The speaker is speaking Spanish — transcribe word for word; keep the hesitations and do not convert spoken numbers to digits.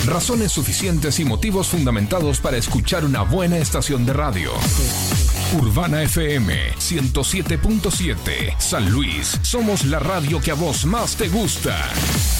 Razones suficientes y motivos fundamentados para escuchar una buena estación de radio. Urbana F M ciento siete punto siete. San Luis, somos la radio que a vos más te gusta.